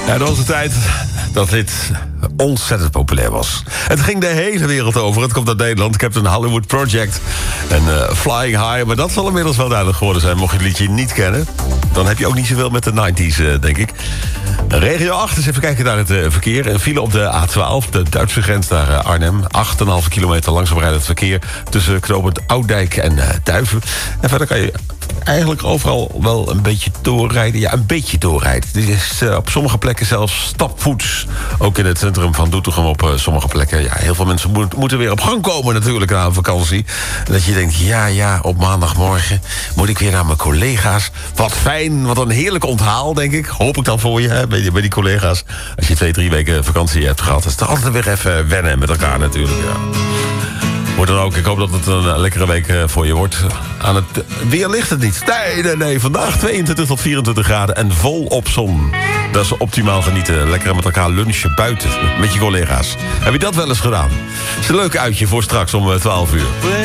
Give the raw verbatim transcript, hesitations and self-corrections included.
Ja, dat was de tijd dat dit ontzettend populair was. Het ging de hele wereld over. Het komt uit Nederland. Ik heb een Hollywood Project. En uh, Flying High. Maar dat zal inmiddels wel duidelijk geworden zijn. Mocht je het liedje niet kennen, dan heb je ook niet zoveel met de negentig, uh, denk ik. Regio acht, eens even kijken naar het uh, verkeer. Een file op de A twaalf, de Duitse grens naar uh, Arnhem. acht komma vijf kilometer langzaam rijdend verkeer tussen knooppunt Oudijk en uh, Duiven. En verder kan je eigenlijk overal wel een beetje doorrijden. Ja, een beetje doorrijden. Dit is uh, op sommige plekken zelfs stapvoets. Ook in het centrum van Doetinchem op uh, sommige plekken. Ja, heel veel mensen moet, moeten weer op gang komen natuurlijk na een vakantie. En dat je denkt, ja, ja, op maandagmorgen moet ik weer naar mijn collega's. Wat fijn, wat een heerlijk onthaal, denk ik. Hoop ik dan voor je, hè, bij, die, bij die collega's. Als je twee, drie weken vakantie hebt gehad. Dat is toch altijd weer even wennen met elkaar natuurlijk, ja. Wordt dan ook, ik hoop dat het een lekkere week voor je wordt. Aan het weer ligt het niet. Nee, nee, nee. Vandaag tweeëntwintig tot vierentwintig graden en volop zon. Dat is optimaal genieten. Lekker met elkaar lunchen buiten met je collega's. Heb je dat wel eens gedaan? Het is een leuk uitje voor straks om twaalf uur.